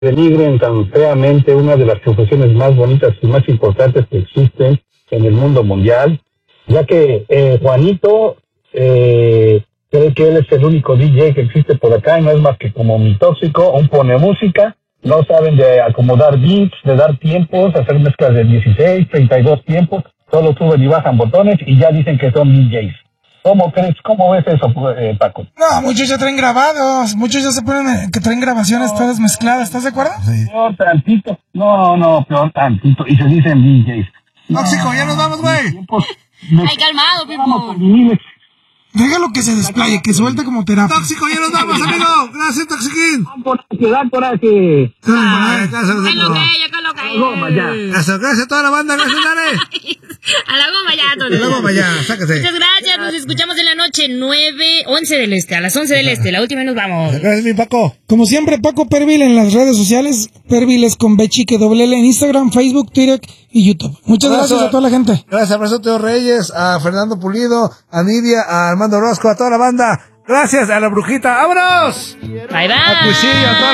denigren tan feamente una de las profesiones más bonitas y más importantes que existen en el mundo mundial, ya que Juanito cree que él es el único DJ que existe por acá y no es más que como mi tóxico, un pone música, no saben de acomodar beats, de dar tiempos, hacer mezclas de 16, 32 tiempos, solo suben y bajan botones y ya dicen que son DJs. ¿Cómo crees? ¿Cómo ves eso, Paco? No, muchos ya traen grabados, muchos ya se ponen que traen grabaciones todas mezcladas, ¿estás de acuerdo? Sí. Peor tantito, peor tantito, y se dicen DJs. Tóxico, ya nos vamos, güey. Ay, calmado, Pipo. Déjalo que se desplaye, que suelte como terapia. Tóxico, ya nos vamos, amigo. Gracias, Toxiquín. Da coraje. Gracias a toda la banda, gracias, Dale. A la goma ya, Tony. A la goma ya, sáquese. Muchas gracias, nos escuchamos en la noche, 11 del este, a las 11 del este, la última y nos vamos. Gracias, mi Paco. Como siempre, Paco Pervil en las redes sociales, Pervil es con Bechique doble L en Instagram, Facebook, Twitter y YouTube. Muchas gracias a toda la gente. Gracias a Francisco Teo Reyes, a Fernando Pulido, a Nidia, a Armando Orozco, a toda la banda. Gracias a la brujita. ¡Vámonos! Bye, bye. A Cuisillo, a toda